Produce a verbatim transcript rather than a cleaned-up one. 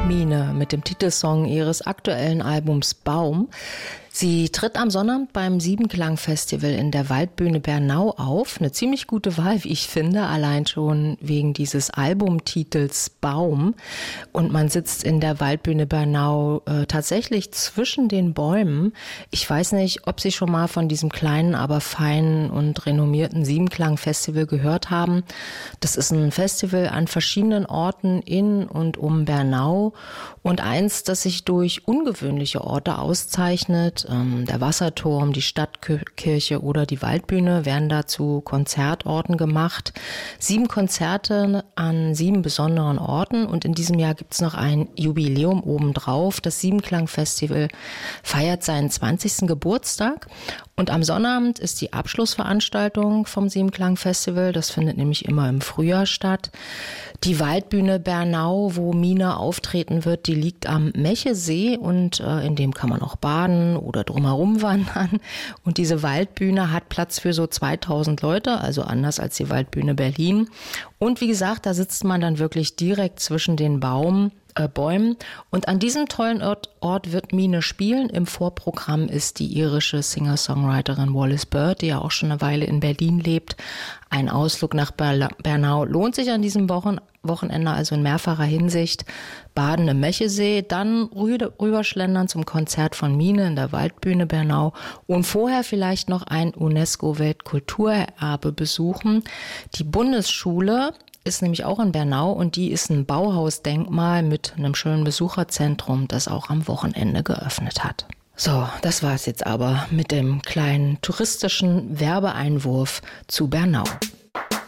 Mine mit dem Titelsong ihres aktuellen Albums Baum. Sie tritt am Sonnabend beim Siebenklang-Festival in der Waldbühne Bernau auf. Eine ziemlich gute Wahl, wie ich finde, allein schon wegen dieses Albumtitels Baum. Und man sitzt in der Waldbühne Bernau äh, tatsächlich zwischen den Bäumen. Ich weiß nicht, ob Sie schon mal von diesem kleinen, aber feinen und renommierten Siebenklang-Festival gehört haben. Das ist ein Festival an verschiedenen Orten in und um Bernau und eins, das sich durch ungewöhnliche Orte auszeichnet. Der Wasserturm, die Stadtkirche oder die Waldbühne werden da zu Konzertorten gemacht. Sieben Konzerte an sieben besonderen Orten und in diesem Jahr gibt es noch ein Jubiläum obendrauf. Das Siebenklang-Festival feiert seinen zwanzigsten Geburtstag und am Sonnabend ist die Abschlussveranstaltung vom Siebenklang-Festival. Das findet nämlich immer im Frühjahr statt. Die Waldbühne Bernau, wo Mine auftreten wird, die liegt am Mechesee und äh, in dem kann man auch baden oder drumherum wandern. Und diese Waldbühne hat Platz für so zweitausend Leute, also anders als die Waldbühne Berlin. Und wie gesagt, da sitzt man dann wirklich direkt zwischen den Baum, äh, Bäumen. Und an diesem tollen Ort, Ort wird Mine spielen. Im Vorprogramm ist die irische Singer-Songwriterin Wallis Bird, die ja auch schon eine Weile in Berlin lebt. Ein Ausflug nach Bernau lohnt sich an diesem Wochen Wochenende, also in mehrfacher Hinsicht. Baden im Mechesee, dann rüberschlendern zum Konzert von Mine in der Waldbühne Bernau und vorher vielleicht noch ein UNESCO-Weltkulturerbe besuchen. Die Bundesschule ist nämlich auch in Bernau und die ist ein Bauhausdenkmal mit einem schönen Besucherzentrum, das auch am Wochenende geöffnet hat. So, das war's jetzt aber mit dem kleinen touristischen Werbeeinwurf zu Bernau.